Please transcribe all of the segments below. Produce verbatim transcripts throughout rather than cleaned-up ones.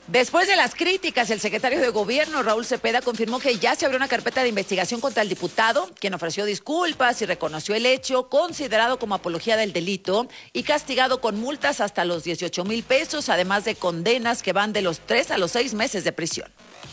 Después de las críticas, el secretario de Gobierno, Raúl Cepeda, confirmó que ya se abrió una carpeta de investigación contra el diputado, quien ofreció disculpas y reconoció el hecho, considerado como apología del delito y castigado con multas hasta los dieciocho mil pesos, además de condenas que van de los tres a los seis meses de prisión.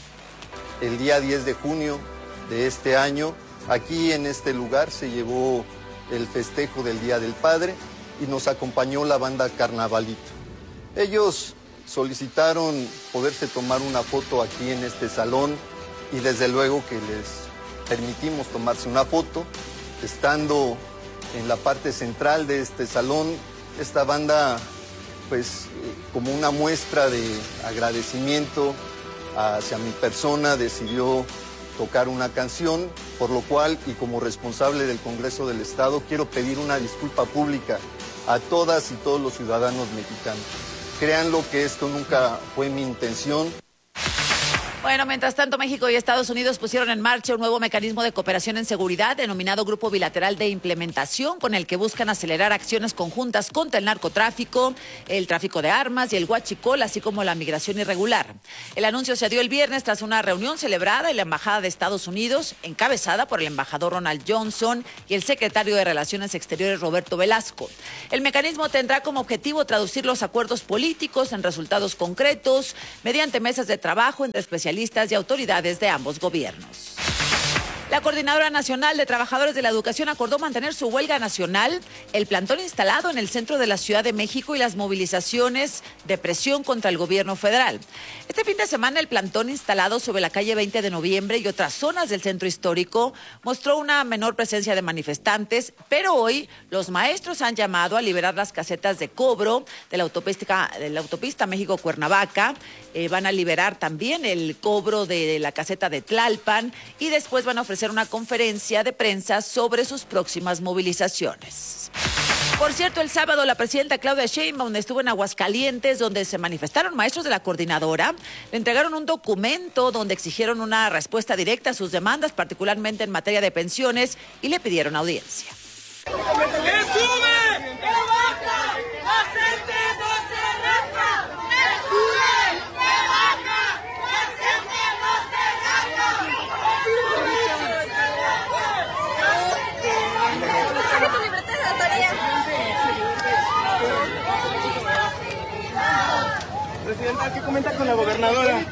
El día diez de junio de este año, aquí en este lugar se llevó el festejo del Día del Padre y nos acompañó la banda Carnavalito. Ellos solicitaron poderse tomar una foto aquí en este salón y desde luego que les permitimos tomarse una foto. Estando en la parte central de este salón, esta banda, pues como una muestra de agradecimiento hacia mi persona, decidió tocar una canción, por lo cual, y como responsable del Congreso del Estado, quiero pedir una disculpa pública a todas y todos los ciudadanos mexicanos. Créanlo que esto nunca fue mi intención. Bueno, mientras tanto, México y Estados Unidos pusieron en marcha un nuevo mecanismo de cooperación en seguridad denominado Grupo Bilateral de Implementación, con el que buscan acelerar acciones conjuntas contra el narcotráfico, el tráfico de armas y el huachicol, así como la migración irregular. El anuncio se dio el viernes tras una reunión celebrada en la Embajada de Estados Unidos, encabezada por el embajador Ronald Johnson y el secretario de Relaciones Exteriores Roberto Velasco. El mecanismo tendrá como objetivo traducir los acuerdos políticos en resultados concretos mediante mesas de trabajo entre especialistas y autoridades de ambos gobiernos. La Coordinadora Nacional de Trabajadores de la Educación acordó mantener su huelga nacional, el plantón instalado en el centro de la Ciudad de México y las movilizaciones de presión contra el gobierno federal. Este fin de semana, el plantón instalado sobre la calle veinte de noviembre y otras zonas del centro histórico mostró una menor presencia de manifestantes, pero hoy los maestros han llamado a liberar las casetas de cobro de la autopista, de la autopista México-Cuernavaca. Eh, van a liberar también el cobro de la caseta de Tlalpan y después van a ofrecer una conferencia de prensa sobre sus próximas movilizaciones. Por cierto, el sábado la presidenta Claudia Sheinbaum estuvo en Aguascalientes, donde se manifestaron maestros de la coordinadora. Le entregaron un documento donde exigieron una respuesta directa a sus demandas, particularmente en materia de pensiones, y le pidieron audiencia. ¡Que sube! ¡Que baja! ¡La gente no se raja! ¡Que sube! ¡Que baja! ¡La gente no se raja! Presidenta, ¿qué comenta con la gobernadora?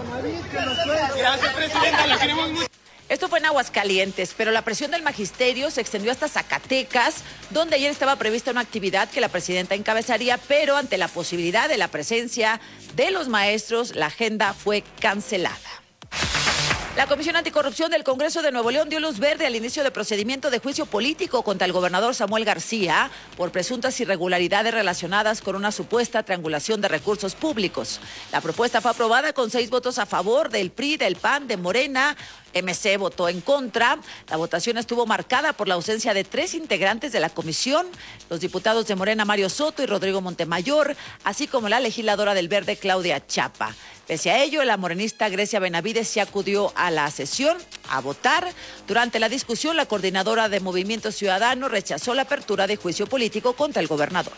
Gracias, presidenta, la queremos mucho. Esto fue en Aguascalientes, pero la presión del magisterio se extendió hasta Zacatecas, donde ayer estaba prevista una actividad que la presidenta encabezaría, pero ante la posibilidad de la presencia de los maestros, la agenda fue cancelada. La Comisión Anticorrupción del Congreso de Nuevo León dio luz verde al inicio de procedimiento de juicio político contra el gobernador Samuel García por presuntas irregularidades relacionadas con una supuesta triangulación de recursos públicos. La propuesta fue aprobada con seis votos a favor del P R I, del P A N, de Morena. M C votó en contra. La votación estuvo marcada por la ausencia de tres integrantes de la comisión, los diputados de Morena Mario Soto y Rodrigo Montemayor, así como la legisladora del Verde Claudia Chapa. Pese a ello, la morenista Grecia Benavides se acudió a la sesión a votar. Durante la discusión, la coordinadora de Movimiento Ciudadano rechazó la apertura de juicio político contra el gobernador.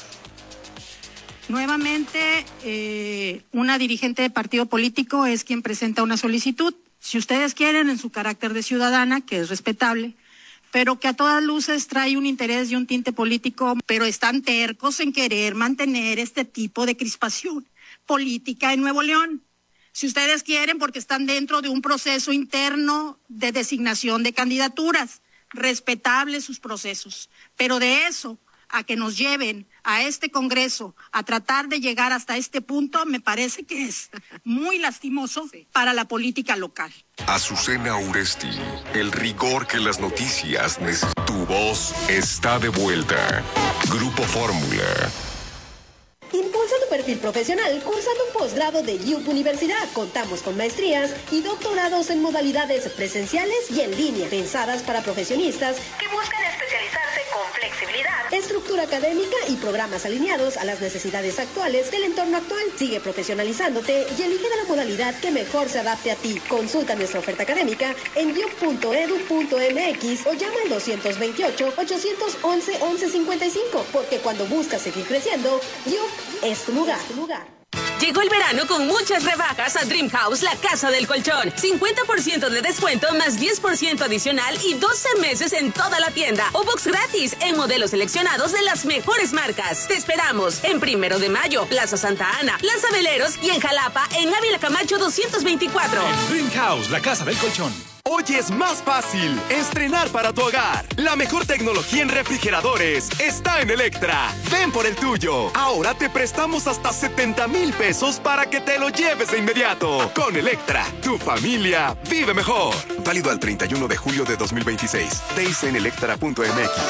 Nuevamente, eh, una dirigente de partido político es quien presenta una solicitud. Si ustedes quieren, en su carácter de ciudadana, que es respetable, pero que a todas luces trae un interés y un tinte político, pero están tercos en querer mantener este tipo de crispación política en Nuevo León. Si ustedes quieren, porque están dentro de un proceso interno de designación de candidaturas, respetables sus procesos, pero de eso a que nos lleven a este Congreso a tratar de llegar hasta este punto, me parece que es muy lastimoso para la política local. Azucena Uresti, el rigor que las noticias necesitan. Tu voz está de vuelta. Grupo Fórmula. Impulsa tu perfil profesional cursando un posgrado de U P Universidad. Contamos con maestrías y doctorados en modalidades presenciales y en línea, pensadas para profesionistas que buscan especializarse con flexibilidad, estructura académica y programas alineados a las necesidades actuales del entorno actual. Sigue profesionalizándote y elige de la modalidad que mejor se adapte a ti. Consulta nuestra oferta académica en u p punto e d u punto m x o llama al dos dos ocho, ocho once, once cincuenta y cinco, porque cuando buscas seguir creciendo, U P es tu lugar. Tu lugar. Llegó el verano con muchas rebajas a Dream House, la casa del colchón. cincuenta por ciento de descuento más diez por ciento adicional y doce meses en toda la tienda. O box gratis en modelos seleccionados de las mejores marcas. Te esperamos en Primero de Mayo, Plaza Santa Ana, Plaza Veleros y en Jalapa, en Ávila Camacho doscientos veinticuatro. En Dream House, la casa del colchón. Hoy es más fácil estrenar para tu hogar. La mejor tecnología en refrigeradores está en Electra. Ven por el tuyo. Ahora te prestamos hasta setenta mil pesos para que te lo lleves de inmediato. Con Electra, tu familia vive mejor. Válido al treinta y uno de julio de dos mil veintiséis. T I C en electra punto m x.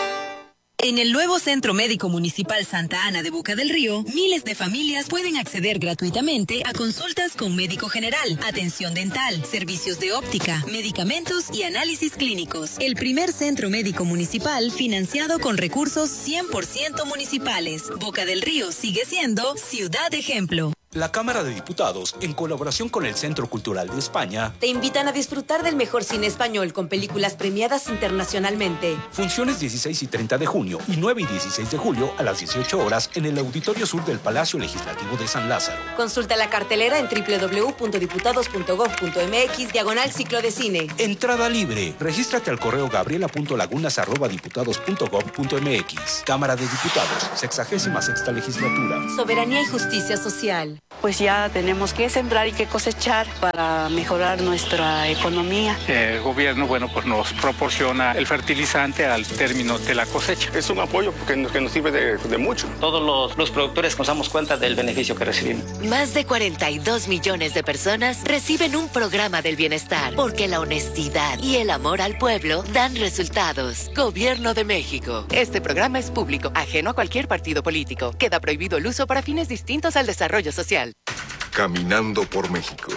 En el nuevo Centro Médico Municipal Santa Ana de Boca del Río, miles de familias pueden acceder gratuitamente a consultas con médico general, atención dental, servicios de óptica, medicamentos y análisis clínicos. El primer centro médico municipal financiado con recursos cien por ciento municipales. Boca del Río sigue siendo ciudad ejemplo. La Cámara de Diputados, en colaboración con el Centro Cultural de España, te invitan a disfrutar del mejor cine español con películas premiadas internacionalmente. Funciones dieciséis y treinta de junio y nueve y dieciséis de julio a las dieciocho horas en el Auditorio Sur del Palacio Legislativo de San Lázaro. Consulta la cartelera en doble u doble u doble u punto diputados punto gob punto m x diagonal ciclo de cine. Entrada libre. Regístrate al correo gabriela punto lagunas arroba diputados punto gob punto m x. Cámara de Diputados, sexagésima sexta legislatura. Soberanía y justicia social. Pues ya tenemos que sembrar y que cosechar para mejorar nuestra economía. El gobierno, bueno, pues nos proporciona el fertilizante al término de la cosecha. Es un apoyo porque nos, que nos sirve de, de mucho. Todos los, los productores nos damos cuenta del beneficio que recibimos. Más de cuarenta y dos millones de personas reciben un programa del bienestar porque la honestidad y el amor al pueblo dan resultados. Gobierno de México. Este programa es público, ajeno a cualquier partido político. Queda prohibido el uso para fines distintos al desarrollo social. Caminando por México.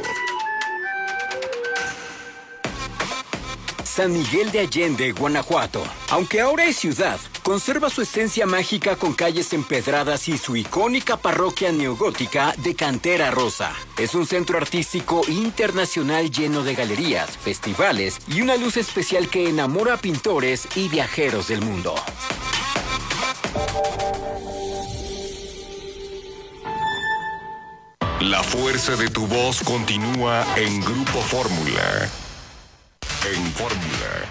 San Miguel de Allende, Guanajuato. Aunque ahora es ciudad, conserva su esencia mágica con calles empedradas y su icónica parroquia neogótica de cantera rosa. Es un centro artístico internacional lleno de galerías, festivales y una luz especial que enamora a pintores y viajeros del mundo. La fuerza de tu voz continúa en Grupo Fórmula. En Fórmula.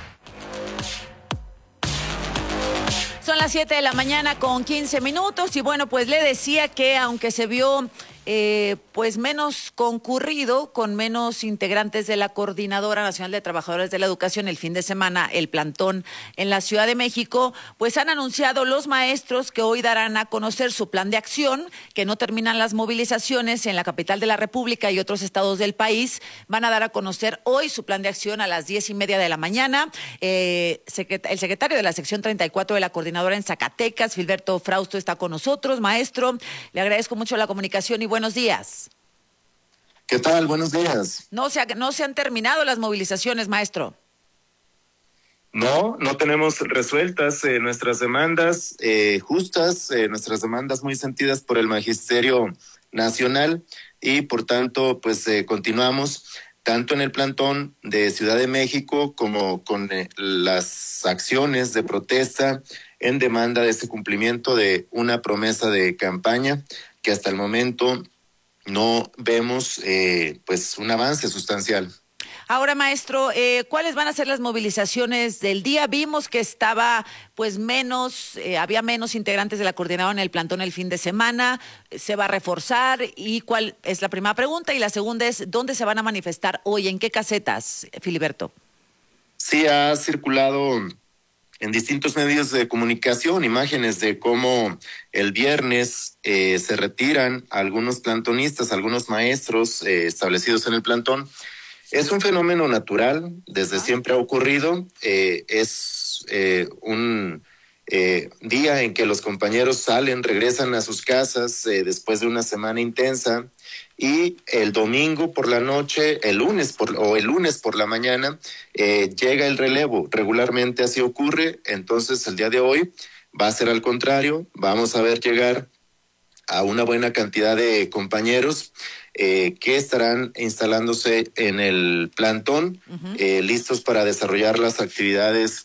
Son las siete de la mañana con quince minutos y bueno, pues le decía que aunque se vio eh, pues menos concurrido, con menos integrantes de la Coordinadora Nacional de Trabajadores de la Educación el fin de semana, el plantón en la Ciudad de México, pues han anunciado los maestros que hoy darán a conocer su plan de acción, que no terminan las movilizaciones en la capital de la República y otros estados del país. Van a dar a conocer hoy su plan de acción a las diez y media de la mañana. Eh, el secretario de la sección treinta y cuatro de la Coordinadora en Zacatecas, Filberto Frausto, está con nosotros. Maestro, le agradezco mucho la comunicación y buenos días. ¿Qué tal? Buenos días. No se, ha, no se han terminado las movilizaciones, maestro. No, no tenemos resueltas eh, nuestras demandas eh, justas, eh, nuestras demandas muy sentidas por el Magisterio Nacional y por tanto pues eh, continuamos tanto en el plantón de Ciudad de México como con eh, las acciones de protesta en demanda de este cumplimiento de una promesa de campaña que hasta el momento no vemos eh, pues un avance sustancial. Ahora, maestro, eh, ¿cuáles van a ser las movilizaciones del día? Vimos que estaba pues menos, eh, había menos integrantes de la coordinadora en el plantón el fin de semana. ¿Se va a reforzar? ¿Y cuál es la primera pregunta? Y la segunda es, ¿dónde se van a manifestar hoy? ¿En qué casetas, Filiberto? Sí, ha circulado en distintos medios de comunicación imágenes de cómo el viernes eh, se retiran algunos plantonistas, algunos maestros eh, establecidos en el plantón. Es un fenómeno natural, desde siempre ha ocurrido, eh, es eh, un eh, día en que los compañeros salen, regresan a sus casas eh, después de una semana intensa y el domingo por la noche, el lunes por, o el lunes por la mañana eh, llega el relevo, regularmente así ocurre, entonces el día de hoy va a ser al contrario, vamos a ver llegar a una buena cantidad de compañeros eh, que estarán instalándose en el plantón, uh-huh. eh, listos para desarrollar las actividades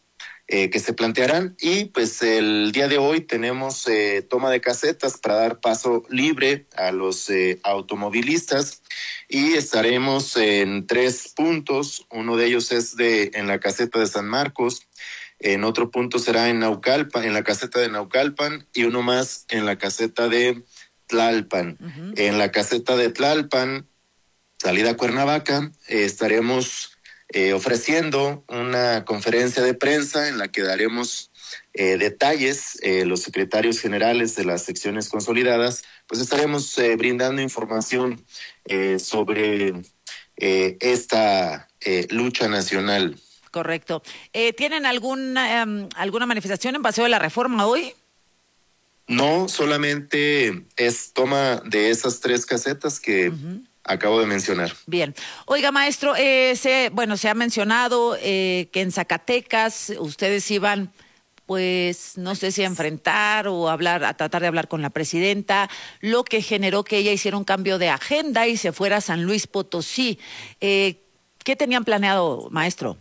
eh, que se plantearán. Y pues el día de hoy tenemos eh, toma de casetas para dar paso libre a los eh, automovilistas y estaremos en tres puntos. Uno de ellos es de en la caseta de San Marcos, en otro punto será en Naucalpan, en la caseta de Naucalpan, y uno más en la caseta de Tlalpan. Uh-huh. En la caseta de Tlalpan, salida a Cuernavaca, eh, estaremos eh, ofreciendo una conferencia de prensa en la que daremos eh, detalles. Eh, los secretarios generales de las secciones consolidadas, pues estaremos eh, brindando información eh, sobre eh, esta eh, lucha nacional. Correcto. Eh, ¿Tienen alguna, um, alguna manifestación en Paseo de la Reforma hoy? No, solamente es toma de esas tres casetas que uh-huh. acabo de mencionar. Bien. Oiga, maestro, eh, se, bueno, se ha mencionado eh, que en Zacatecas ustedes iban, pues, no sé si a enfrentar o hablar, a tratar de hablar con la presidenta, lo que generó que ella hiciera un cambio de agenda y se fuera a San Luis Potosí. Eh, ¿Qué tenían planeado, maestro?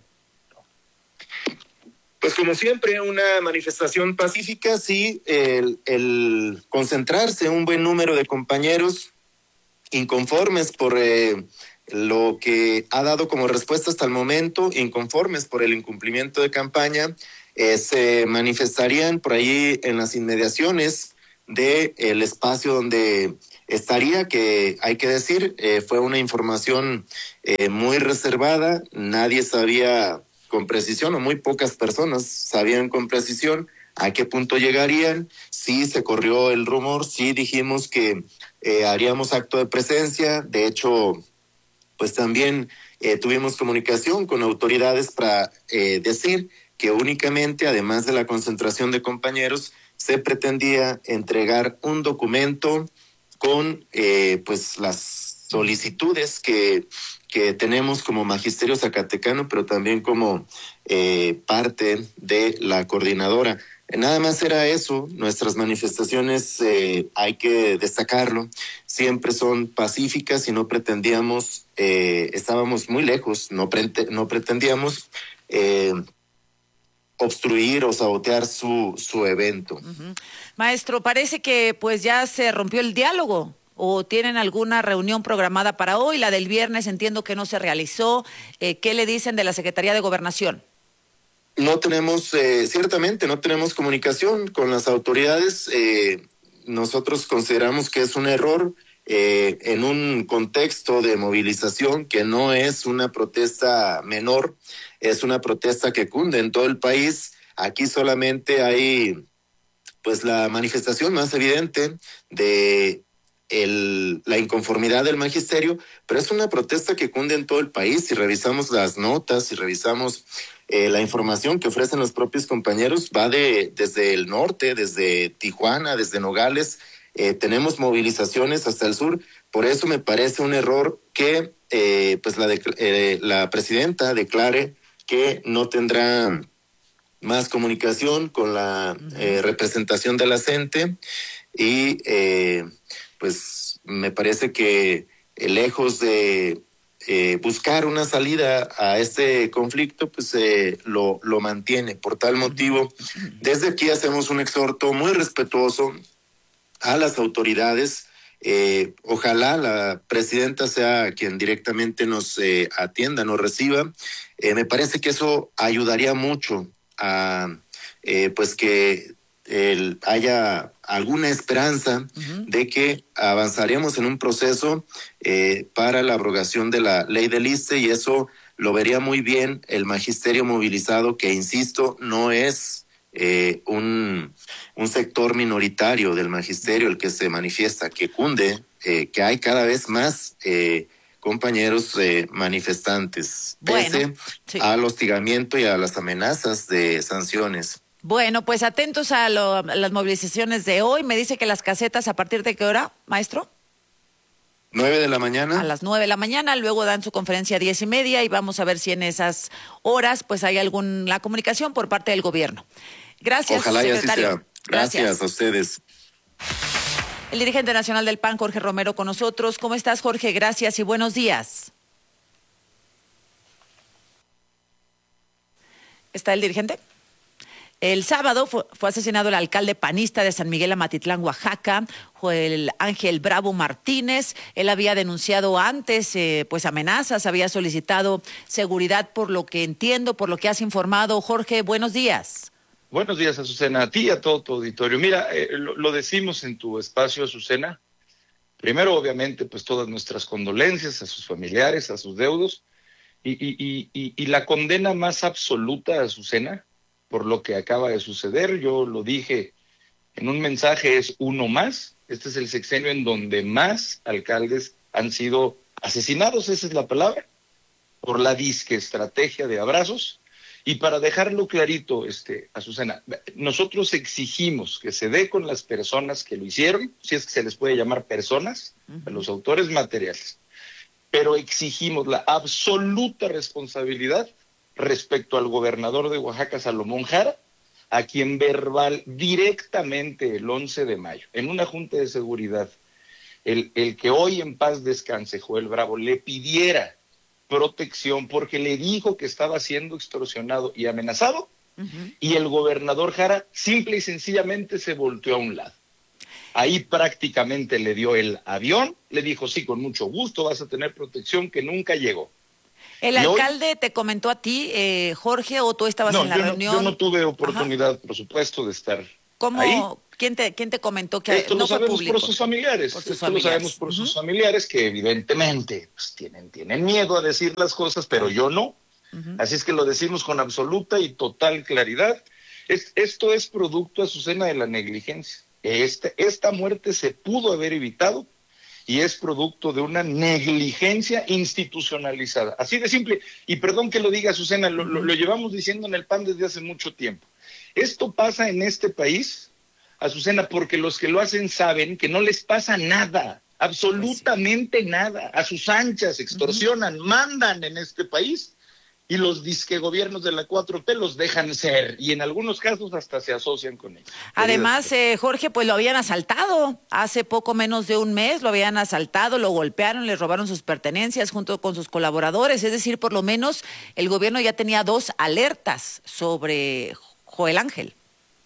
Pues como siempre, una manifestación pacífica, sí, el, el concentrarse un buen número de compañeros inconformes por eh, lo que ha dado como respuesta hasta el momento, inconformes por el incumplimiento de campaña, eh, se manifestarían por ahí en las inmediaciones del espacio donde estaría, que hay que decir, eh, fue una información eh, muy reservada, nadie sabía con precisión, o muy pocas personas sabían con precisión a qué punto llegarían. Sí se corrió el rumor, sí dijimos que eh, haríamos acto de presencia. De hecho, pues también eh, tuvimos comunicación con autoridades para eh, decir que únicamente, además de la concentración de compañeros, se pretendía entregar un documento con eh, pues las solicitudes que que tenemos como magisterio zacatecano, pero también como eh, parte de la coordinadora. Nada más era eso. Nuestras manifestaciones, eh, hay que destacarlo, siempre son pacíficas y no pretendíamos, eh, estábamos muy lejos, no, pre- no pretendíamos eh, obstruir o sabotear su, su evento. Uh-huh. Maestro, parece que pues ya se rompió el diálogo. ¿O tienen alguna reunión programada para hoy? La del viernes entiendo que no se realizó. Eh, ¿Qué le dicen de la Secretaría de Gobernación? No tenemos, eh, ciertamente, no tenemos comunicación con las autoridades. Eh, nosotros consideramos que es un error eh, en un contexto de movilización que no es una protesta menor, es una protesta que cunde en todo el país. Aquí solamente hay, pues, la manifestación más evidente de El, la inconformidad del magisterio, pero es una protesta que cunde en todo el país. Si revisamos las notas, si revisamos eh, la información que ofrecen los propios compañeros, va de desde el norte, desde Tijuana, desde Nogales, eh, tenemos movilizaciones hasta el sur. Por eso me parece un error que eh, pues la, de, eh, la presidenta declare que no tendrá más comunicación con la eh, representación de la C E N T E y eh, pues me parece que eh, lejos de eh, buscar una salida a este conflicto, pues eh, lo, lo mantiene. Por tal motivo, desde aquí hacemos un exhorto muy respetuoso a las autoridades. Eh, ojalá la presidenta sea quien directamente nos eh, atienda, nos reciba. Eh, me parece que eso ayudaría mucho a eh, pues que el, haya alguna esperanza uh-huh. de que avanzaremos en un proceso eh, para la abrogación de la ley del I S S S T E, y eso lo vería muy bien el magisterio movilizado, que insisto, no es eh, un, un sector minoritario del magisterio el que se manifiesta, que cunde, eh, que hay cada vez más eh, compañeros eh, manifestantes, bueno, pese sí. al hostigamiento y a las amenazas de sanciones. Bueno, pues atentos a, lo, a las movilizaciones de hoy. Me dice que las casetas, ¿a partir de qué hora, maestro? Nueve de la mañana. A las nueve de la mañana, luego dan su conferencia a diez y media y vamos a ver si en esas horas pues hay alguna comunicación por parte del gobierno. Gracias, Ojalá secretario. Y así sea. Gracias, Gracias a ustedes. El dirigente nacional del P A N, Jorge Romero, con nosotros. ¿Cómo estás, Jorge? Gracias y buenos días. ¿Está el dirigente? El sábado fue, fue asesinado el alcalde panista de San Miguel Amatitlán, Oaxaca, Joel Ángel Bravo Martínez. Él había denunciado antes eh, pues amenazas, había solicitado seguridad, por lo que entiendo, por lo que has informado. Jorge, buenos días. Buenos días, Azucena, a ti y a todo tu auditorio. Mira, eh, lo, lo decimos en tu espacio, Azucena. Primero, obviamente, pues todas nuestras condolencias a sus familiares, a sus deudos, y, y, y, y, y la condena más absoluta, Azucena, por lo que acaba de suceder. Yo lo dije en un mensaje, es uno más. Este es el sexenio en donde más alcaldes han sido asesinados, esa es la palabra, por la disque estrategia de abrazos. Y para dejarlo clarito, este, Azucena, nosotros exigimos que se dé con las personas que lo hicieron, si es que se les puede llamar personas, uh-huh. a los autores materiales, pero exigimos la absoluta responsabilidad respecto al gobernador de Oaxaca, Salomón Jara, a quien verbal directamente el once de mayo, en una junta de seguridad, el, el que hoy en paz descanse, Joel Bravo, le pidiera protección porque le dijo que estaba siendo extorsionado y amenazado, uh-huh. y el gobernador Jara simple y sencillamente se volteó a un lado. Ahí prácticamente le dio el avión, le dijo, sí, con mucho gusto, vas a tener protección, que nunca llegó. ¿El y alcalde hoy, te comentó a ti, eh, Jorge, o tú estabas no, en la yo reunión? No, yo no tuve oportunidad, Ajá. por supuesto, de estar ¿Cómo? ahí. ¿Quién te, quién te comentó que Esto no lo fue sabemos público? por sus familiares, Por sus Esto familiares. lo sabemos por uh-huh. sus familiares, que evidentemente pues, tienen, tienen miedo a decir las cosas, pero yo no. Uh-huh. Así es que lo decimos con absoluta y total claridad. Es, esto es producto, Azucena, de la negligencia. Este, esta muerte se pudo haber evitado y es producto de una negligencia institucionalizada. Así de simple. Y perdón que lo diga, Azucena, lo, lo, lo llevamos diciendo en el P A N desde hace mucho tiempo. Esto pasa en este país, Azucena, porque los que lo hacen saben que no les pasa nada, absolutamente pues sí. nada. A sus anchas extorsionan, uh-huh. mandan en este país y los disque gobiernos de la cuatro T los dejan ser y en algunos casos hasta se asocian con ellos. Además, eh, Jorge, pues lo habían asaltado hace poco menos de un mes, lo habían asaltado, lo golpearon, le robaron sus pertenencias junto con sus colaboradores, es decir, por lo menos el gobierno ya tenía dos alertas sobre Joel Ángel.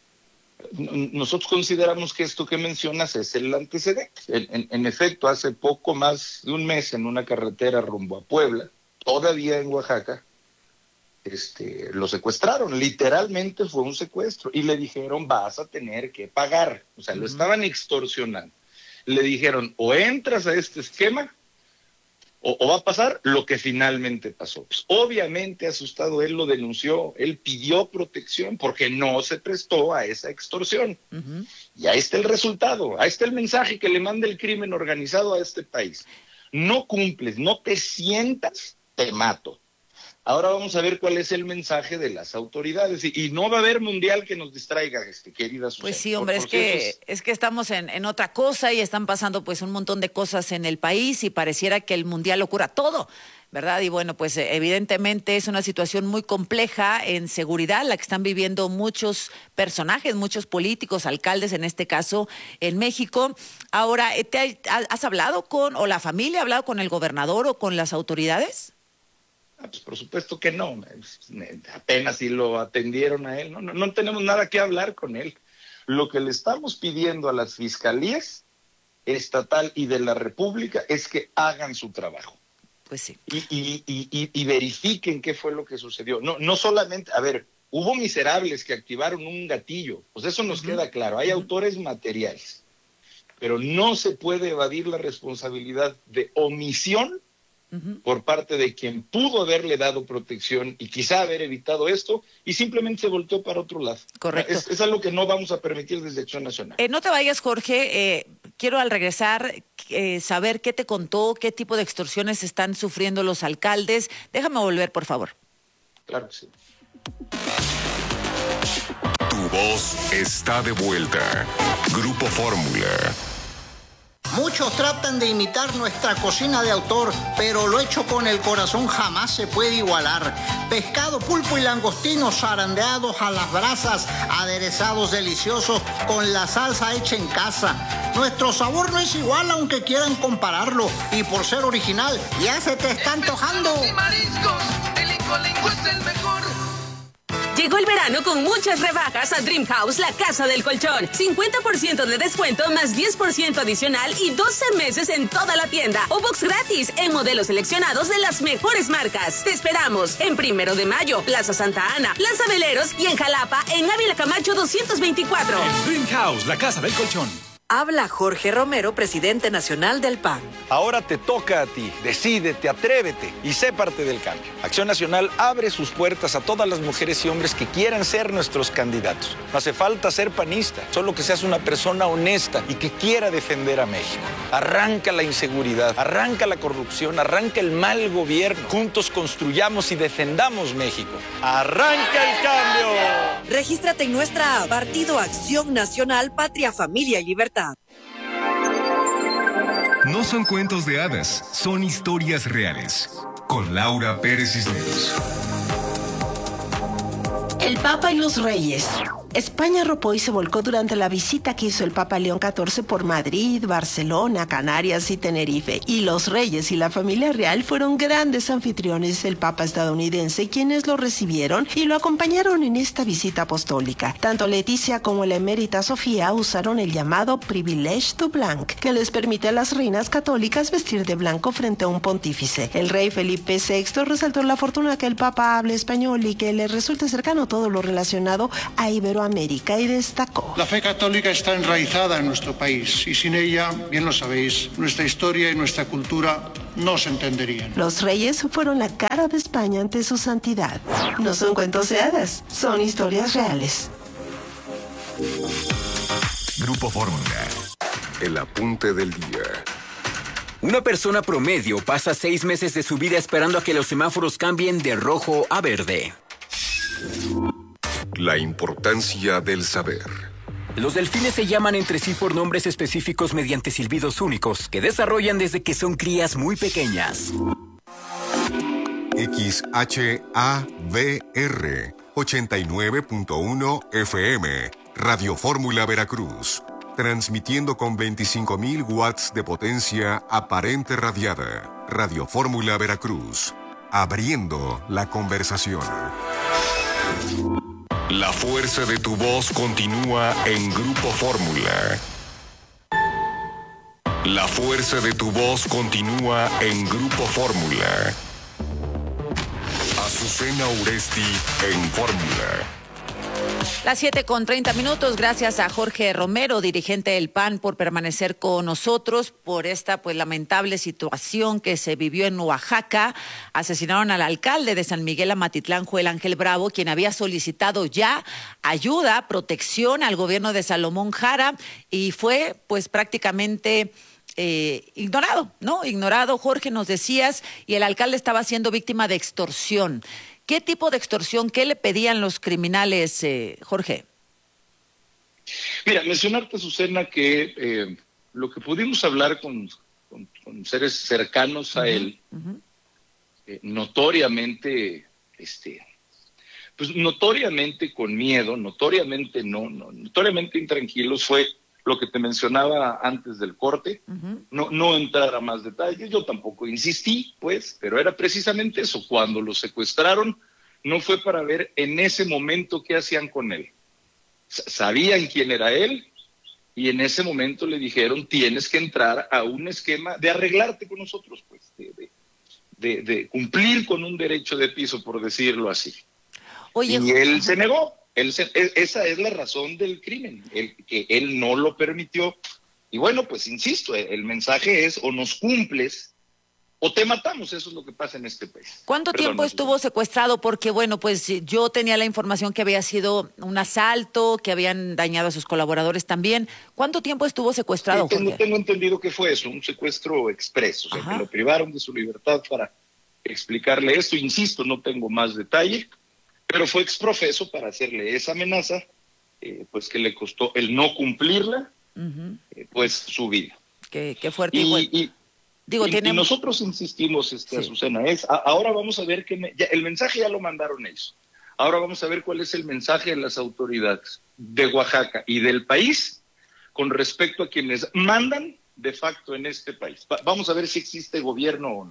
Nosotros consideramos que esto que mencionas es el antecedente. En, en, en efecto, hace poco más de un mes en una carretera rumbo a Puebla, todavía en Oaxaca, este, lo secuestraron, literalmente fue un secuestro, y le dijeron vas a tener que pagar, o sea, uh-huh. lo estaban extorsionando. Le dijeron o entras a este esquema o, o va a pasar lo que finalmente pasó. Pues, obviamente asustado él lo denunció, él pidió protección porque no se prestó a esa extorsión. Uh-huh. Y ahí está el resultado, ahí está el mensaje que le manda el crimen organizado a este país. No cumples, no te sientas, te mato. Ahora vamos a ver cuál es el mensaje de las autoridades. Y, y no va a haber mundial que nos distraiga, este, querida Susana. Pues sí, hombre, por, por es, que, es... es que estamos en, en otra cosa y están pasando pues un montón de cosas en el país y pareciera que el mundial lo cura todo, ¿verdad? Y bueno, pues evidentemente es una situación muy compleja en seguridad, la que están viviendo muchos personajes, muchos políticos, alcaldes en este caso en México. Ahora, ¿te has hablado con, o la familia ha hablado con el gobernador o con las autoridades? Ah, pues por supuesto que no, apenas si lo atendieron a él, no, no, no tenemos nada que hablar con él. Lo que le estamos pidiendo a las fiscalías estatal y de la República es que hagan su trabajo. Pues sí. Y, y, y, y, y verifiquen qué fue lo que sucedió. No, no solamente, a ver, hubo miserables que activaron un gatillo, pues eso nos uh-huh. queda claro, hay uh-huh. autores materiales, pero no se puede evadir la responsabilidad de omisión Uh-huh. por parte de quien pudo haberle dado protección y quizá haber evitado esto y simplemente se volteó para otro lado. Correcto. Es, es algo que no vamos a permitir desde Acción Nacional. Eh, no te vayas, Jorge. Eh, quiero al regresar eh, saber qué te contó, qué tipo de extorsiones están sufriendo los alcaldes. Déjame volver, por favor. Claro que sí. Tu voz está de vuelta. Grupo Fórmula. Muchos tratan de imitar nuestra cocina de autor, pero lo hecho con el corazón jamás se puede igualar. Pescado, pulpo y langostinos zarandeados a las brasas, aderezados deliciosos con la salsa hecha en casa. Nuestro sabor no es igual aunque quieran compararlo, y por ser original ya se te está antojando. Y mariscos, el Incolinco es el mejor. Llegó el verano con muchas rebajas a Dream House, la casa del colchón. cincuenta por ciento de descuento más diez por ciento adicional y doce meses en toda la tienda. O box gratis en modelos seleccionados de las mejores marcas. Te esperamos en Primero de Mayo, Plaza Santa Ana, Plaza Veleros y en Jalapa, en Ávila Camacho doscientos veinticuatro. En Dream House, la casa del colchón. Habla Jorge Romero, presidente nacional del P A N. Ahora te toca a ti. Decídete, atrévete y sé parte del cambio. Acción Nacional abre sus puertas a todas las mujeres y hombres que quieran ser nuestros candidatos. No hace falta ser panista, solo que seas una persona honesta y que quiera defender a México. Arranca la inseguridad, arranca la corrupción, arranca el mal gobierno. Juntos construyamos y defendamos México. ¡Arranca el cambio! Regístrate en nuestra app, Partido Acción Nacional, Patria, Familia y Libertad. No son cuentos de hadas, son historias reales. Con Laura Pérez Cisneros. El Papa y los Reyes. España arropó y se volcó durante la visita que hizo el Papa León catorce por Madrid, Barcelona, Canarias y Tenerife. Y los reyes y la familia real fueron grandes anfitriones del Papa estadounidense, quienes lo recibieron y lo acompañaron en esta visita apostólica. Tanto Leticia como la emérita Sofía usaron el llamado Privilege du Blanc, que les permite a las reinas católicas vestir de blanco frente a un pontífice. El rey Felipe sexto resaltó la fortuna que el Papa hable español y que le resulte cercano todo lo relacionado a Iberoamérica. América y destacó: la fe católica está enraizada en nuestro país y sin ella, bien lo sabéis, nuestra historia y nuestra cultura no se entenderían. Los reyes fueron la cara de España ante su santidad. No son cuentos de hadas, son historias reales. Grupo Fórmula. El apunte del día. Una persona promedio pasa seis meses de su vida esperando a que los semáforos cambien de rojo a verde. La importancia del saber. Los delfines se llaman entre sí por nombres específicos mediante silbidos únicos que desarrollan desde que son crías muy pequeñas. X H A V R ochenta y nueve punto uno F M, Radio Fórmula Veracruz, transmitiendo con veinticinco mil watts de potencia aparente radiada. Radio Fórmula Veracruz, abriendo la conversación. La fuerza de tu voz continúa en Grupo Fórmula. La fuerza de tu voz continúa en Grupo Fórmula. Azucena Uresti en Fórmula. Las siete con treinta minutos, gracias a Jorge Romero, dirigente del P A N, por permanecer con nosotros por esta pues lamentable situación que se vivió en Oaxaca. Asesinaron al alcalde de San Miguel Amatitlán, Joel Ángel Bravo, quien había solicitado ya ayuda, protección al gobierno de Salomón Jara y fue pues prácticamente eh, ignorado, ¿no? Ignorado, Jorge, nos decías, y el alcalde estaba siendo víctima de extorsión. ¿Qué tipo de extorsión, qué le pedían los criminales, eh, Jorge? Mira, mencionarte, Azucena, que eh, lo que pudimos hablar con, con, con seres cercanos a uh-huh, él, uh-huh. eh, notoriamente, este, pues notoriamente con miedo, notoriamente no, no, notoriamente intranquilos, fue lo que te mencionaba antes del corte, uh-huh. no, no entrar a más detalles, yo tampoco insistí, pues, pero era precisamente eso, cuando lo secuestraron, no fue para ver en ese momento qué hacían con él. S- sabían quién era él, y en ese momento le dijeron, tienes que entrar a un esquema de arreglarte con nosotros, pues, de, de, de, de cumplir con un derecho de piso, por decirlo así. Oye, y él se negó. Él se, esa es la razón del crimen, el, que él no lo permitió. Y bueno, pues insisto, el mensaje es o nos cumples o te matamos, eso es lo que pasa en este país. ¿Cuánto Perdón, tiempo estuvo secuestrado? Porque bueno, pues yo tenía la información que había sido un asalto, que habían dañado a sus colaboradores también. ¿Cuánto tiempo estuvo secuestrado, sí, tengo, Jorge? tengo entendido que fue eso, un secuestro expreso, o sea, Ajá. que lo privaron de su libertad para explicarle esto. Insisto, no tengo más detalle. Pero fue exprofeso para hacerle esa amenaza, eh, pues que le costó el no cumplirla, uh-huh. eh, pues su vida. Qué, qué fuerte. Y, y, y, digo, y, tiene... y nosotros insistimos, este, sí. Azucena, es, a, ahora vamos a ver que me, ya, el mensaje ya lo mandaron ellos. Ahora vamos a ver cuál es el mensaje de las autoridades de Oaxaca y del país con respecto a quienes mandan de facto en este país. Va, vamos a ver si existe gobierno o no.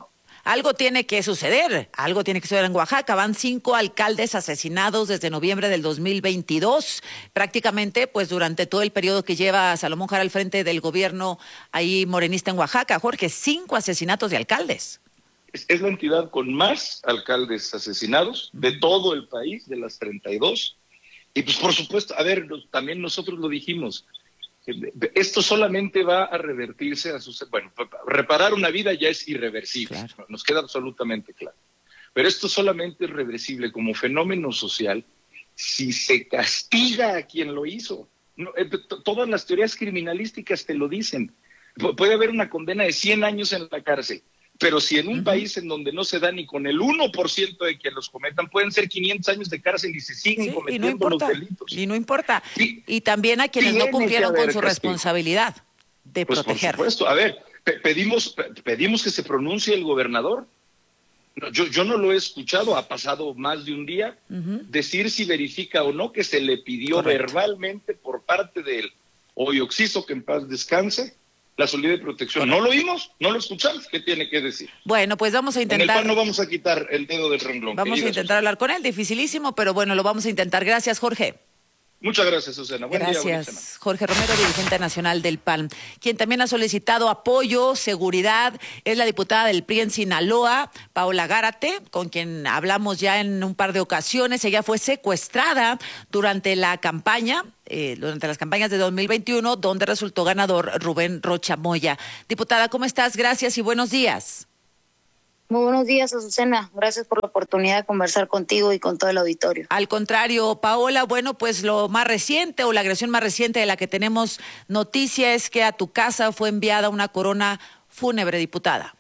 algo tiene que suceder, algo tiene que suceder en Oaxaca. Van cinco alcaldes asesinados desde noviembre del dos mil veintidós, prácticamente pues durante todo el periodo que lleva Salomón Jara al frente del gobierno ahí morenista en Oaxaca. Jorge, cinco asesinatos de alcaldes. Es, es la entidad con más alcaldes asesinados de todo el país, de las treinta y dos. Y pues por supuesto, a ver, también nosotros lo dijimos, esto solamente va a revertirse a sus... Bueno, reparar una vida ya es irreversible, claro. Nos queda absolutamente claro. Pero esto solamente es reversible como fenómeno social si se castiga a quien lo hizo. No, eh, todas las teorías criminalísticas te lo dicen. Pu- puede haber una condena de cien años en la cárcel, pero si en un uh-huh. país en donde no se da ni con el uno por ciento de quien los cometan, pueden ser quinientos años de cárcel y se siguen sí, cometiendo y no importa, los delitos. Y no importa. Sí. Y también a quienes no cumplieron con su castigo. responsabilidad de pues proteger. Por supuesto. A ver, pe- pedimos, pe- pedimos que se pronuncie el gobernador. No, yo, yo no lo he escuchado, ha pasado más de un día, uh-huh. decir si verifica o no que se le pidió Correcto. verbalmente por parte del hoy Oxiso, que en paz descanse, la solidez de protección. Correcto. No lo oímos, no lo escuchamos. ¿Qué tiene que decir? Bueno, pues vamos a intentar... En el cual no vamos a quitar el dedo del renglón. Vamos a intentar Susana. hablar con él, dificilísimo, pero bueno, lo vamos a intentar. Gracias, Jorge. Muchas gracias, Susana. Buen gracias. día, buena Jorge Romero, dirigente nacional del P A N. Quien también ha solicitado apoyo, seguridad, es la diputada del P R I en Sinaloa, Paola Gárate, con quien hablamos ya en un par de ocasiones. Ella fue secuestrada durante la campaña, eh, durante las campañas de dos mil veintiuno, donde resultó ganador Rubén Rocha Moya. Diputada, ¿cómo estás? Gracias y buenos días. Muy buenos días, Azucena. Gracias por la oportunidad de conversar contigo y con todo el auditorio. Al contrario, Paola, bueno, pues lo más reciente o la agresión más reciente de la que tenemos noticia es que a tu casa fue enviada una corona fúnebre, diputada.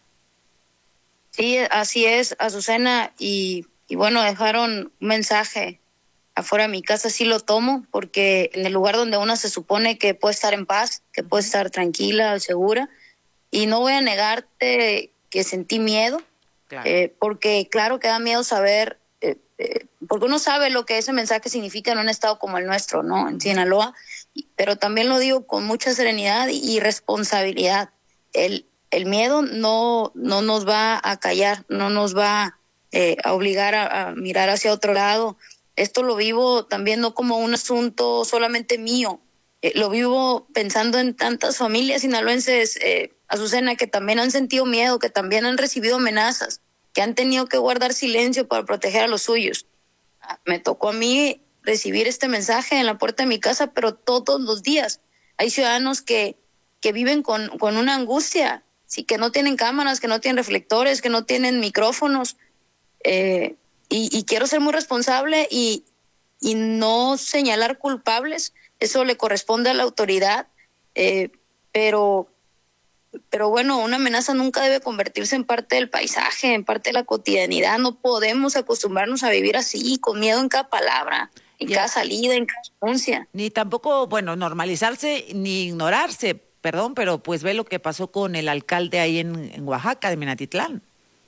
Sí, así es, Azucena, y, y bueno, dejaron un mensaje afuera de mi casa, sí lo tomo, porque en el lugar donde uno se supone que puede estar en paz, que puede estar tranquila, segura, y no voy a negarte que sentí miedo. Claro. Eh, porque claro que da miedo saber, eh, eh, porque uno sabe lo que ese mensaje significa en un estado como el nuestro, ¿no? En Sinaloa, pero también lo digo con mucha serenidad y responsabilidad. El, el miedo no, no nos va a callar, no nos va eh, a obligar a, a mirar hacia otro lado. Esto lo vivo también no como un asunto solamente mío, eh, lo vivo pensando en tantas familias sinaloenses, eh, Azucena, que también han sentido miedo, que también han recibido amenazas, que han tenido que guardar silencio para proteger a los suyos. Me tocó a mí recibir este mensaje en la puerta de mi casa, pero todos los días hay ciudadanos que, que viven con, con una angustia, sí, que no tienen cámaras, que no tienen reflectores, que no tienen micrófonos, eh, y, y quiero ser muy responsable y, y no señalar culpables, eso le corresponde a la autoridad, eh, pero... Pero bueno, una amenaza nunca debe convertirse en parte del paisaje, en parte de la cotidianidad. No podemos acostumbrarnos a vivir así, con miedo en cada palabra, en yeah. cada salida, en cada anuncia. Ni tampoco, bueno, normalizarse ni ignorarse, perdón, pero pues ve lo que pasó con el alcalde ahí en, en Oaxaca, de Minatitlán.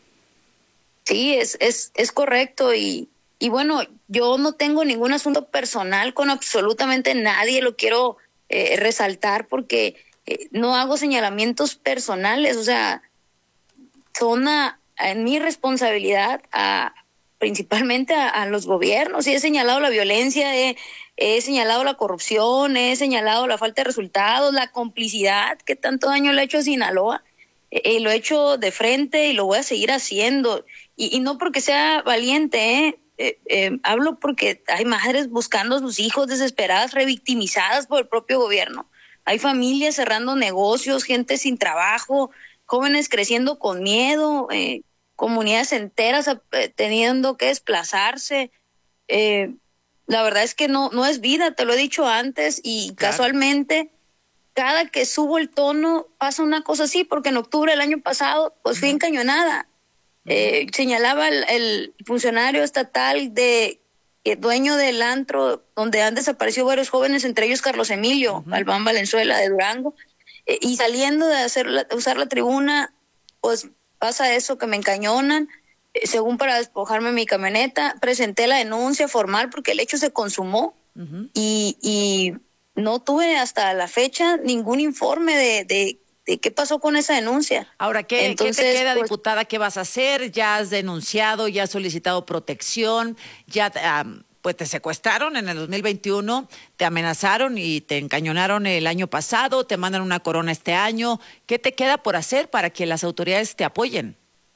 Sí, es, es, es correcto y, y bueno, yo no tengo ningún asunto personal con absolutamente nadie, lo quiero eh, resaltar porque... no hago señalamientos personales, o sea, son a, a, en mi responsabilidad a, principalmente a, a los gobiernos, y he señalado la violencia, he, he señalado la corrupción, he señalado la falta de resultados, la complicidad que tanto daño le ha hecho a Sinaloa, eh, eh, lo he hecho de frente y lo voy a seguir haciendo, y, y no porque sea valiente, ¿eh? Eh, eh, hablo porque hay madres buscando a sus hijos desesperadas, revictimizadas por el propio gobierno. Hay familias cerrando negocios, gente sin trabajo, jóvenes creciendo con miedo, eh, comunidades enteras eh, teniendo que desplazarse. Eh, la verdad es que no, no es vida, te lo he dicho antes, y claro. Casualmente, cada que subo el tono pasa una cosa así, porque en octubre del año pasado pues fui uh-huh. encañonada. Uh-huh. Eh, señalaba el, el funcionario estatal de... dueño del antro donde han desaparecido varios jóvenes, entre ellos Carlos Emilio uh-huh. Albán Valenzuela de Durango, eh, y saliendo de hacer la, usar la tribuna, pues pasa eso, que me encañonan, eh, según para despojarme mi camioneta, presenté la denuncia formal porque el hecho se consumó uh-huh. y, y no tuve hasta la fecha ningún informe de, de, de qué pasó con esa denuncia. Ahora, ¿qué, Entonces, ¿qué te queda, pues, diputada? ¿Qué vas a hacer? ¿Ya has denunciado, ya has solicitado protección? ¿Ya um, pues te secuestraron en el dos mil veintiuno, te amenazaron y te encañonaron el año pasado, te mandan una corona este año? ¿Qué te queda por hacer para que las autoridades te apoyen?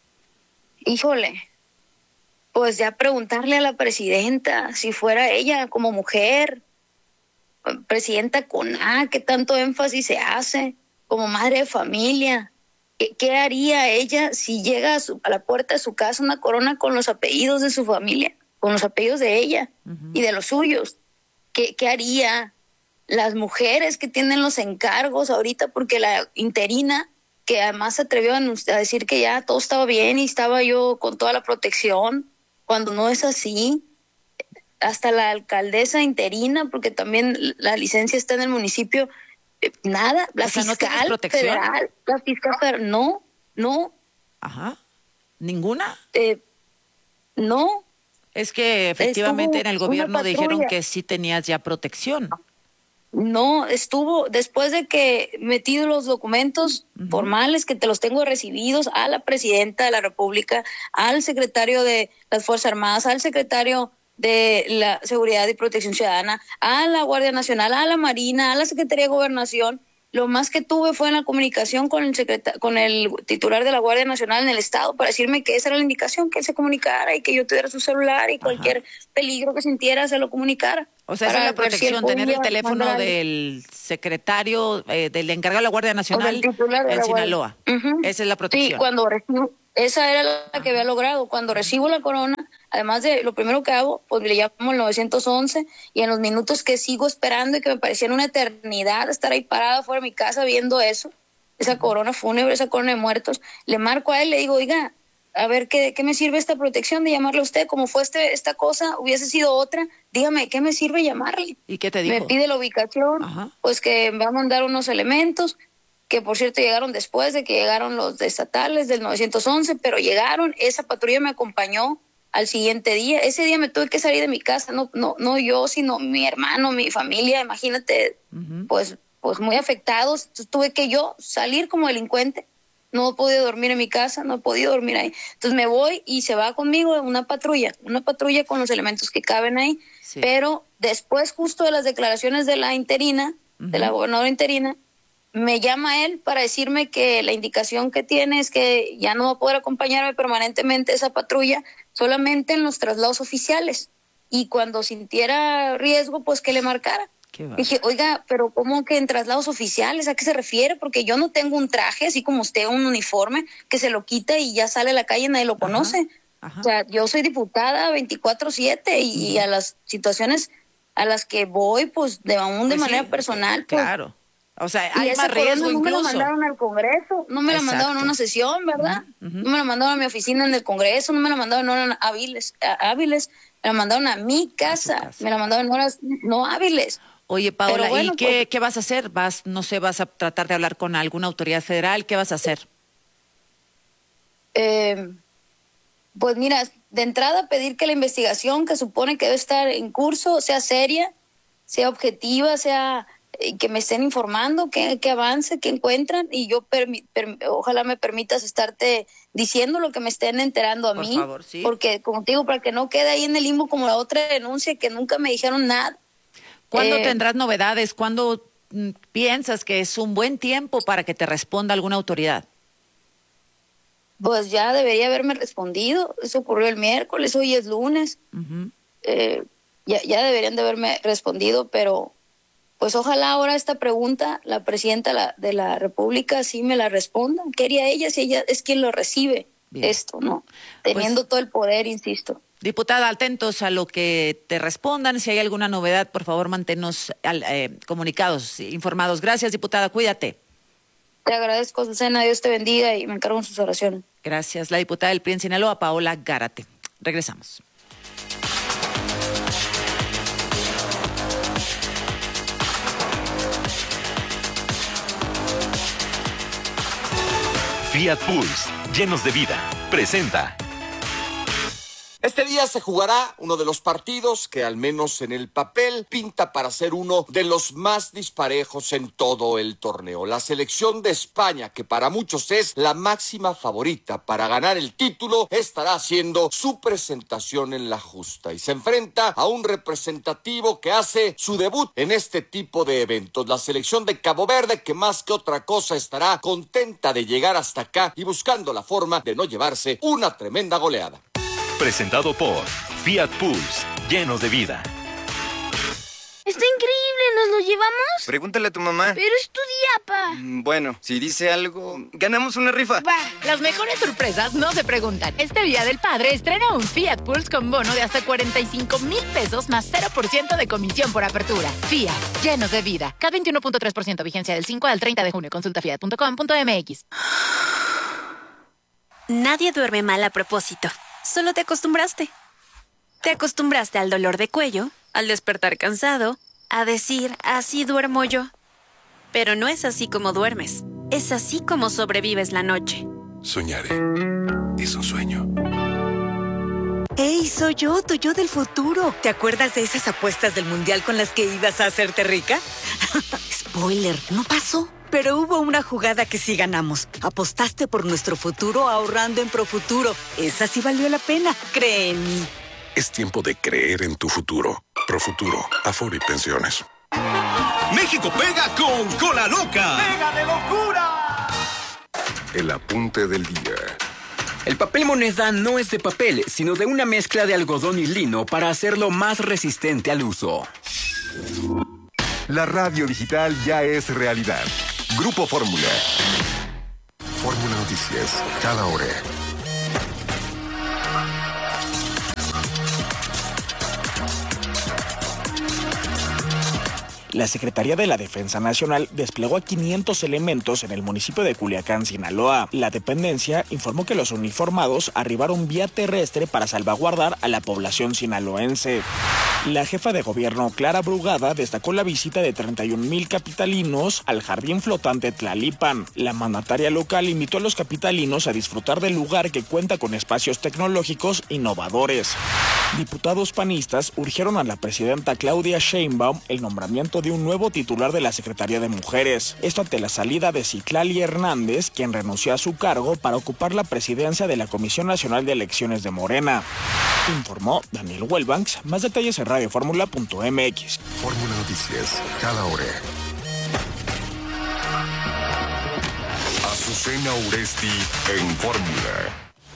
Híjole, pues ya preguntarle a la presidenta, si fuera ella como mujer, presidenta con A, qué tanto énfasis se hace, como madre de familia, ¿qué, qué haría ella si llega a, su, a la puerta de su casa una corona con los apellidos de su familia, con los apellidos de ella uh-huh. y de los suyos? ¿Qué, qué haría las mujeres que tienen los encargos ahorita? Porque la interina, que además se atrevió a decir que ya todo estaba bien y estaba yo con toda la protección, cuando no es así. Hasta la alcaldesa interina, porque también la licencia está en el municipio, eh, nada, la o sea, fiscal ¿no federal, la fiscal federal, no, no. Ajá, ¿ninguna? Eh, no. Es que efectivamente en el gobierno dijeron que sí tenías ya protección. No, estuvo, después de que metí los documentos uh-huh. formales, que te los tengo recibidos, a la presidenta de la República, al secretario de las Fuerzas Armadas, al secretario de la Seguridad y Protección Ciudadana, a la Guardia Nacional, a la Marina, a la Secretaría de Gobernación. Lo más que tuve fue en la comunicación con el secreta- con el titular de la Guardia Nacional en el Estado para decirme que esa era la indicación, que él se comunicara y que yo tuviera su celular y Ajá. cualquier peligro que sintiera se lo comunicara. O sea, esa es la protección, si tener el teléfono mandar... del secretario, eh, del encargado de la Guardia Nacional de en Sinaloa. Uh-huh. Esa es la protección. Sí, cuando recibo, esa era la que había logrado. Cuando recibo la corona, además de lo primero que hago, pues le llamo el nueve once y en los minutos que sigo esperando y que me parecían una eternidad estar ahí parada fuera de mi casa viendo eso, esa corona fúnebre, esa corona de muertos, le marco a él, le digo, oiga, a ver, ¿qué, qué me sirve esta protección de llamarle a usted? Como fue este, esta cosa, hubiese sido otra, dígame, ¿qué me sirve llamarle? ¿Y qué te dijo? Me pide la ubicación, Ajá. pues que va a mandar unos elementos, que por cierto llegaron después de que llegaron los estatales del nueve once, pero llegaron, esa patrulla me acompañó al siguiente día. Ese día me tuve que salir de mi casa, no no no yo, sino mi hermano, mi familia, imagínate, uh-huh. pues pues muy afectados. Entonces, tuve que yo salir como delincuente. No he podido dormir en mi casa, no he podido dormir ahí. Entonces me voy y se va conmigo una patrulla, una patrulla con los elementos que caben ahí. Sí. Pero después, justo de las declaraciones de la interina, uh-huh. de la gobernadora interina, me llama él para decirme que la indicación que tiene es que ya no va a poder acompañarme permanentemente esa patrulla, solamente en los traslados oficiales. Y cuando sintiera riesgo, pues que le marcara. Dije, oiga, pero ¿cómo que en traslados oficiales? ¿A qué se refiere? Porque yo no tengo un traje, así como usted, un uniforme, que se lo quita y ya sale a la calle y nadie lo conoce. Ajá. Ajá. O sea, yo soy diputada veinticuatro siete y, uh-huh. y a las situaciones a las que voy, pues de aún de pues manera sí, personal. Pues, claro. O sea, hay más riesgo no incluso. No me la mandaron al Congreso, no me Exacto. la mandaron a una sesión, ¿verdad? Uh-huh. No me la mandaron a mi oficina en el Congreso, no me la mandaron en horas hábiles, hábiles, me la mandaron a mi casa, a casa. me la mandaron en horas no hábiles. Oye, Paola, bueno, ¿y qué, pues, qué vas a hacer? ¿Vas, no sé, vas a tratar de hablar con alguna autoridad federal? ¿Qué vas a hacer? Eh, pues mira, de entrada pedir que la investigación que supone que debe estar en curso sea seria, sea objetiva, sea eh, que me estén informando, que, que avance, que encuentran y yo permi- per- ojalá me permitas estarte diciendo lo que me estén enterando a Por mí, favor, sí. porque como te digo, para que no quede ahí en el limbo como la otra denuncia que nunca me dijeron nada. ¿Cuándo eh, tendrás novedades? ¿Cuándo mm, piensas que es un buen tiempo para que te responda alguna autoridad? Pues ya debería haberme respondido. Eso ocurrió el miércoles, hoy es lunes. Uh-huh. Eh, ya, ya deberían de haberme respondido, pero pues ojalá ahora esta pregunta la presidenta la, de la República sí me la responda. ¿Qué haría ella si ella es quien lo recibe? Bien. Esto, ¿no? Teniendo pues, todo el poder, insisto. Diputada, atentos a lo que te respondan. Si hay alguna novedad, por favor, manténnos eh, comunicados, informados. Gracias, diputada. Cuídate. Te agradezco, Susana. Dios te bendiga y me encargo en sus oraciones. Gracias. La diputada del P R I en Sinaloa, Paola Gárate. Regresamos. Fiat Pulse, llenos de vida, presenta. Este día se jugará uno de los partidos que, al menos en el papel, pinta para ser uno de los más disparejos en todo el torneo. La selección de España, que para muchos es la máxima favorita para ganar el título, estará haciendo su presentación en la justa y se enfrenta a un representativo que hace su debut en este tipo de eventos. La selección de Cabo Verde, que más que otra cosa estará contenta de llegar hasta acá y buscando la forma de no llevarse una tremenda goleada. Presentado por Fiat Pulse, llenos de vida. Está increíble, ¿nos lo llevamos? Pregúntale a tu mamá. Pero es tu día, pa. Mm, Bueno, si dice algo, ganamos una rifa. Va, las mejores sorpresas no se preguntan. Este Día del Padre estrena un Fiat Pulse con bono de hasta cuarenta y cinco mil pesos más cero por ciento de comisión por apertura. Fiat, llenos de vida. K veintiuno punto tres por ciento vigencia del cinco al treinta de junio. Consulta fiat punto com punto m x. Nadie duerme mal a propósito. Solo te acostumbraste. Te acostumbraste al dolor de cuello, al despertar cansado, a decir, así duermo yo. Pero no es así como duermes. Es así como sobrevives la noche. Soñaré. Es un sueño. ¡Hey, soy yo, tu yo del futuro! ¿Te acuerdas de esas apuestas del Mundial con las que ibas a hacerte rica? Spoiler, no pasó. Pero hubo una jugada que sí ganamos. Apostaste por nuestro futuro ahorrando en Profuturo. Esa sí valió la pena, cree en mí. Es tiempo de creer en tu futuro. Profuturo, Afore y Pensiones. México pega con Cola Loca. ¡Pega de locura! El apunte del día. El papel moneda no es de papel, sino de una mezcla de algodón y lino para hacerlo más resistente al uso. La radio digital ya es realidad. Grupo Fórmula. Fórmula Noticias, cada hora. La Secretaría de la Defensa Nacional desplegó a quinientos elementos en el municipio de Culiacán, Sinaloa. La dependencia informó que los uniformados arribaron vía terrestre para salvaguardar a la población sinaloense. La jefa de gobierno, Clara Brugada, destacó la visita de treinta y un mil capitalinos al jardín flotante Tlalipan. La mandataria local invitó a los capitalinos a disfrutar del lugar que cuenta con espacios tecnológicos innovadores. Diputados panistas urgieron a la presidenta Claudia Sheinbaum el nombramiento de un nuevo titular de la Secretaría de Mujeres. Esto ante la salida de Citlali Hernández, quien renunció a su cargo para ocupar la presidencia de la Comisión Nacional de Elecciones de Morena. Informó Daniel Welbanks. Más detalles en radio fórmula punto m x. Fórmula Noticias, cada hora. Azucena Uresti en Fórmula.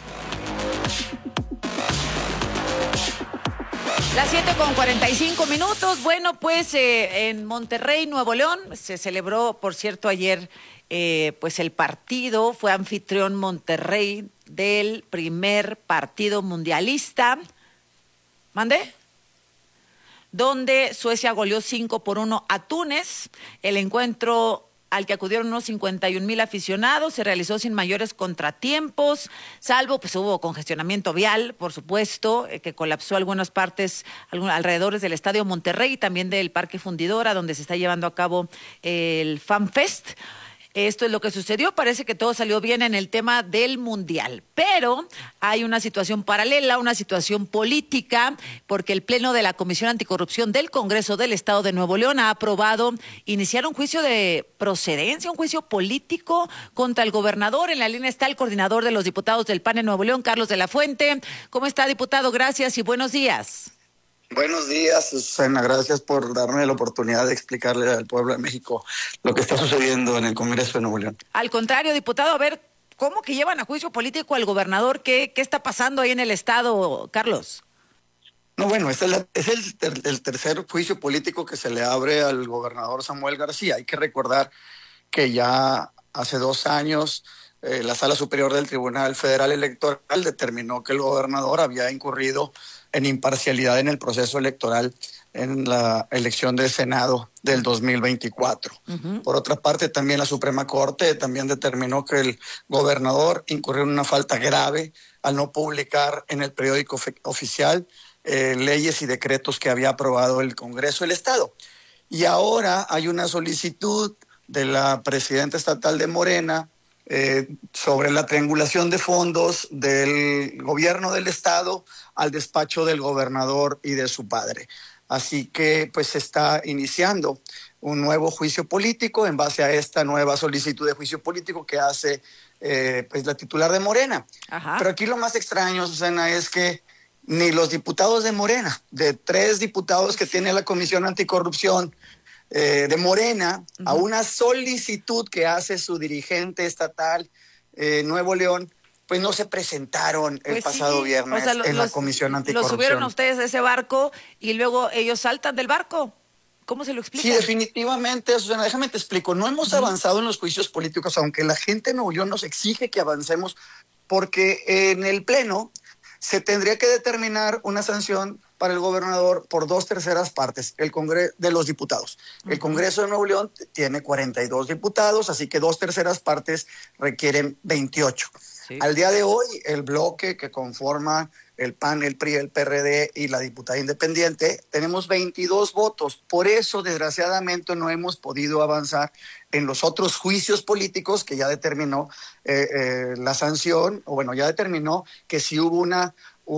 Las siete con cuarenta y cinco minutos. Bueno, pues eh, en Monterrey, Nuevo León, se celebró, por cierto, ayer, eh, pues el partido, fue anfitrión Monterrey del primer partido mundialista. ¿Mande? Donde Suecia goleó cinco por uno a Túnez. El encuentro al que acudieron unos cincuenta y un mil aficionados, se realizó sin mayores contratiempos, salvo pues hubo congestionamiento vial, por supuesto, eh, que colapsó algunas partes, algún, alrededores del Estadio Monterrey y también del Parque Fundidora, donde se está llevando a cabo eh, el Fan Fest. Esto es lo que sucedió, parece que todo salió bien en el tema del Mundial, pero hay una situación paralela, una situación política, porque el Pleno de la Comisión Anticorrupción del Congreso del Estado de Nuevo León ha aprobado iniciar un juicio de procedencia, un juicio político contra el gobernador. En la línea está el coordinador de los diputados del P A N en Nuevo León, Carlos de la Fuente. ¿Cómo está, diputado? Gracias y buenos días. Buenos días, Susana. Gracias por darme la oportunidad de explicarle al pueblo de México lo que está sucediendo en el Congreso de Nuevo León. Al contrario, diputado, a ver, ¿cómo que llevan a juicio político al gobernador? ¿Qué, qué está pasando ahí en el Estado, Carlos? No, bueno, este es, la, es el, ter, el tercer juicio político que se le abre al gobernador Samuel García. Hay que recordar que ya hace dos años eh, la Sala Superior del Tribunal Federal Electoral determinó que el gobernador había incurrido en imparcialidad en el proceso electoral en la elección del Senado del dos mil veinticuatro. Uh-huh. Por otra parte, también la Suprema Corte también determinó que el gobernador incurrió en una falta grave al no publicar en el periódico fe- oficial eh, leyes y decretos que había aprobado el Congreso del Estado. Y ahora hay una solicitud de la presidenta estatal de Morena, eh, sobre la triangulación de fondos del gobierno del estado al despacho del gobernador y de su padre. Así que pues se está iniciando un nuevo juicio político en base a esta nueva solicitud de juicio político que hace eh, pues la titular de Morena. Ajá. Pero aquí lo más extraño, Susana, es que ni los diputados de Morena, de tres diputados que tiene la Comisión Anticorrupción eh, de Morena, uh-huh. a una solicitud que hace su dirigente estatal, eh, Nuevo León, pues no se presentaron el pues pasado sí. viernes o sea, lo, en los, la Comisión Anticorrupción. Lo subieron a ustedes de ese barco y luego ellos saltan del barco. ¿Cómo se lo explica? Sí, definitivamente, Susana, déjame te explico. No hemos uh-huh. avanzado en los juicios políticos, aunque la gente en Nuevo León nos exige que avancemos, porque en el Pleno se tendría que determinar una sanción para el gobernador por dos terceras partes el Congreso de los diputados. Uh-huh. El Congreso de Nuevo León tiene cuarenta y dos diputados, así que dos terceras partes requieren veintiocho. Sí. Al día de hoy, el bloque que conforma el P A N, el P R I, el P R D y la diputada independiente, tenemos veintidós votos. Por eso, desgraciadamente, no hemos podido avanzar en los otros juicios políticos que ya determinó eh, eh, la sanción, o bueno, ya determinó que si hubo una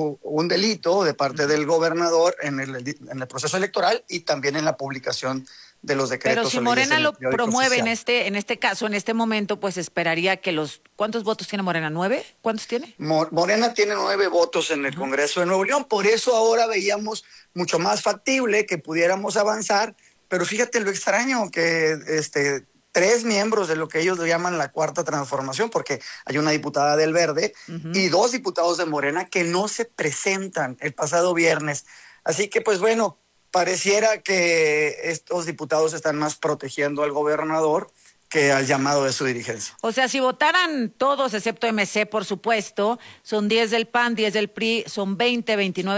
un delito de parte del gobernador en el, en el proceso electoral y también en la publicación de los decretos. Pero si Morena lo promueve en este, en este caso, en este momento, pues esperaría que los... ¿Cuántos votos tiene Morena? ¿Nueve? ¿Cuántos tiene? Morena tiene nueve votos en el uh-huh. Congreso de Nuevo León, por eso ahora veíamos mucho más factible que pudiéramos avanzar, pero fíjate lo extraño que este... tres miembros de lo que ellos llaman la cuarta transformación, porque hay una diputada del Verde uh-huh. y dos diputados de Morena que no se presentan el pasado viernes. Así que, pues bueno, pareciera que estos diputados están más protegiendo al gobernador que al llamado de su dirigencia. O sea, si votaran todos, excepto M C, por supuesto, son diez del P A N, diez del P R I, son veinte, veintinueve